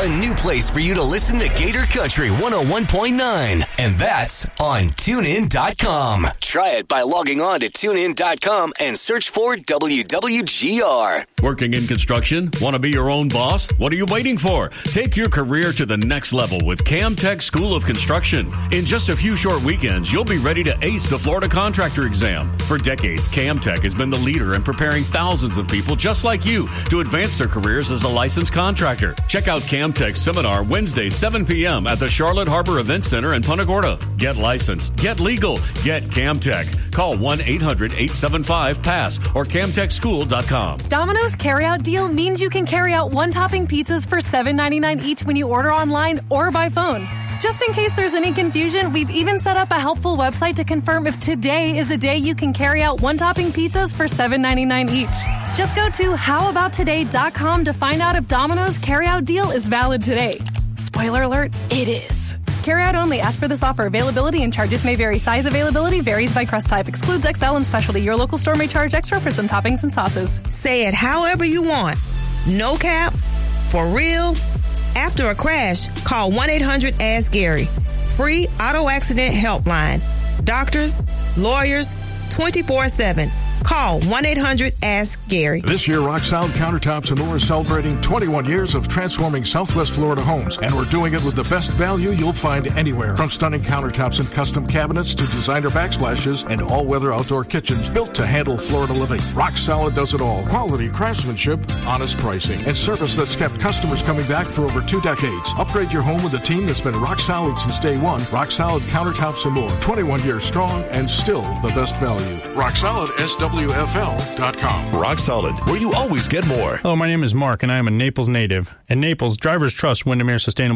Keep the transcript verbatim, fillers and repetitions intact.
A new place for you to listen to Gator Country one oh one point nine. And that's on tune in dot com. Try it by logging on to tune in dot com and search for W W G R. Working in construction? Want to be your own boss? What are you waiting for? Take your career to the next level with CamTech School of Construction. In just a few short weekends, you'll be ready to ace the Florida contractor exam. For decades, CamTech has been the leader in preparing thousands of people just like you to advance their careers as a licensed contractor. Check out CamTech's seminar Wednesday, seven p.m. at the Charlotte Harbor Event Center in Punta Gorda. Get licensed, get legal, get CamTech. Call one eight hundred eight seven five pass or cam tech school dot com. Domino's carryout deal means you can carry out one-topping pizzas for seven ninety-nine each when you order online or by phone. Just in case there's any confusion, we've even set up a helpful website to confirm if today is a day you can carry out one-topping pizzas for seven ninety-nine each. Just go to how about today dot com to find out if Domino's carryout deal is valid today. Spoiler alert, it is. Carryout only. Ask for this offer. Availability and charges may vary. Size availability varies by crust type. Excludes X L and specialty. Your local store may charge extra for some toppings and sauces. Say it however you want. No cap. For real. After a crash, call one eight hundred ask Gary. Free auto accident helpline. Doctors, lawyers, twenty-four seven. Call one eight hundred ask Gary. This year, Rock Solid Countertops and More is celebrating twenty-one years of transforming Southwest Florida homes, and we're doing it with the best value you'll find anywhere. From stunning countertops and custom cabinets to designer backsplashes and all-weather outdoor kitchens built to handle Florida living. Rock Solid does it all. Quality craftsmanship, honest pricing, and service that's kept customers coming back for over two decades. Upgrade your home with a team that's been rock solid since day one. Rock Solid Countertops and More. twenty-one years strong and still the best value. Rock Solid S W F L dot com. Rock Solid, where you always get more. Hello, my name is Mark, and I am a Naples native. In Naples, drivers trust Windermere Sustainable